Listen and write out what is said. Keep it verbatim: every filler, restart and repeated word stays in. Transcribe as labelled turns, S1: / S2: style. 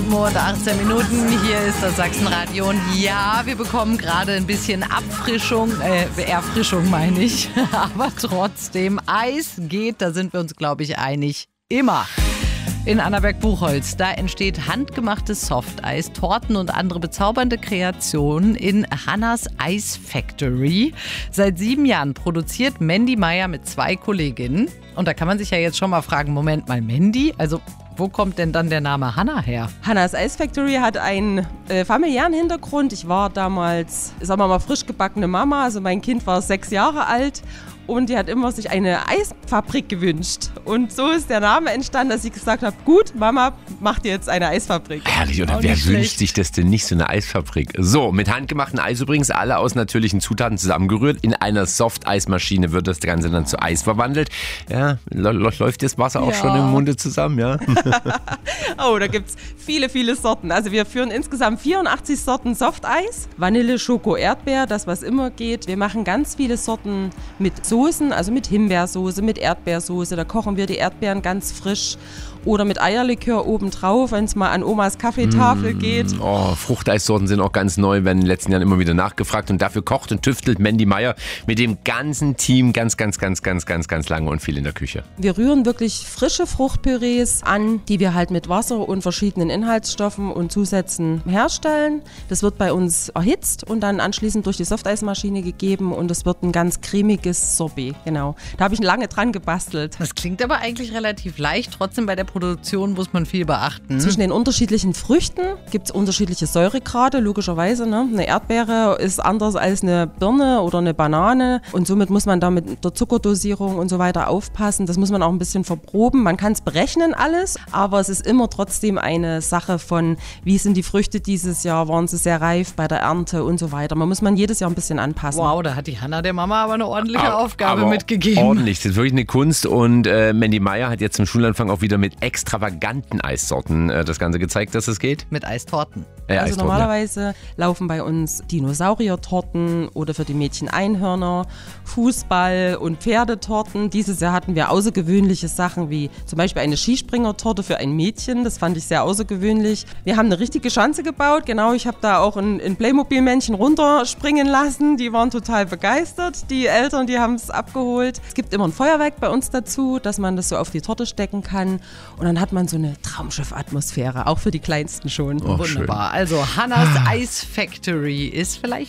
S1: sieben Uhr und achtzehn Minuten. Hier ist das Sachsenradio. Und ja, wir bekommen gerade ein bisschen Abfrischung, äh, Erfrischung meine ich. Aber trotzdem, Eis geht, da sind wir uns, glaube ich, einig. Immer. In Annaberg-Buchholz, da entsteht handgemachtes Softeis, Torten und andere bezaubernde Kreationen in Hannas Ice Factory. Seit sieben Jahren produziert Mandy Meyer mit zwei Kolleginnen. Und da kann man sich ja jetzt schon mal fragen, Moment mal, Mandy? Also wo kommt denn dann der Name Hanna her?
S2: Hannas Ice Factory hat einen äh, familiären Hintergrund. Ich war damals, sagen wir mal, frisch gebackene Mama. Also mein Kind war sechs Jahre alt. Und die hat immer sich eine Eisfabrik gewünscht. Und so ist der Name entstanden, dass ich gesagt habe, gut, Mama, mach dir jetzt eine Eisfabrik.
S3: Herrlich, oder
S1: Auch
S3: wer
S1: nicht
S3: wünscht
S1: schlecht.
S3: sich das denn nicht, so eine Eisfabrik? So, mit handgemachten Eis übrigens, alle aus natürlichen Zutaten zusammengerührt. In einer Softeismaschine wird das Ganze dann zu Eis verwandelt. Ja, läuft das Wasser auch
S2: Ja.
S3: schon im Munde zusammen, ja?
S2: Oh, da gibt es viele, viele Sorten. Also wir führen insgesamt vierundachtzig Sorten Softeis. Vanille, Schoko, Erdbeer, das was immer geht. Wir machen ganz viele Sorten mit Soßen, also mit Himbeersoße, mit Erdbeersoße. Da kochen wir die Erdbeeren ganz frisch. Oder mit Eierlikör obendrauf, wenn es mal an Omas Kaffeetafel geht.
S3: Oh, Fruchteissorten sind auch ganz neu, werden in den letzten Jahren immer wieder nachgefragt. Und dafür kocht und tüftelt Mandy Meyer mit dem ganzen Team ganz, ganz, ganz, ganz, ganz, ganz lange und viel in der Küche.
S2: Wir rühren wirklich frische Fruchtpürees an, die wir halt mit Wasser und verschiedenen Inhaltsstoffen und Zusätzen herstellen. Das wird bei uns erhitzt und dann anschließend durch die Softeismaschine gegeben und es wird ein ganz cremiges Sorbet. Genau. Da habe ich lange dran gebastelt.
S1: Das klingt aber eigentlich relativ leicht. Trotzdem bei der Produktion muss man viel beachten.
S2: Zwischen den unterschiedlichen Früchten gibt es unterschiedliche Säuregrade, logischerweise. Ne? Eine Erdbeere ist anders als eine Birne oder eine Banane und somit muss man da mit der Zuckerdosierung und so weiter aufpassen. Das muss man auch ein bisschen verproben. Man kann es berechnen alles, aber es ist immer trotzdem eine Sache von, wie sind die Früchte dieses Jahr, waren sie sehr reif bei der Ernte und so weiter. Man muss man jedes Jahr ein bisschen anpassen.
S1: Wow, da hat die Hanna der Mama aber eine ordentliche
S3: Aber-
S1: Aufgabe
S3: aber
S1: mitgegeben.
S3: Ordentlich, das ist wirklich eine Kunst. Und äh, Mandy Meyer hat jetzt zum Schulanfang auch wieder mit extravaganten Eissorten äh, das Ganze gezeigt, dass es geht.
S1: Mit Eistorten.
S3: Äh,
S2: Also
S3: Eistorten,
S2: normalerweise laufen bei uns Dinosaurier-Torten oder für die Mädchen Einhörner, Fußball- und Pferdetorten. Dieses Jahr hatten wir außergewöhnliche Sachen wie zum Beispiel eine Skispringertorte für ein Mädchen. Das fand ich sehr außergewöhnlich. Wir haben eine richtige Schanze gebaut. Genau, ich habe da auch ein, ein Playmobil-Männchen runterspringen lassen. Die waren total begeistert. Die Eltern, die haben es abgeholt. Es gibt immer ein Feuerwerk bei uns dazu, dass man das so auf die Torte stecken kann. Und dann hat man so eine Traumschiff-Atmosphäre, auch für die Kleinsten schon.
S3: Oh,
S1: Wunderbar. Also Hannas Ice Factory ist vielleicht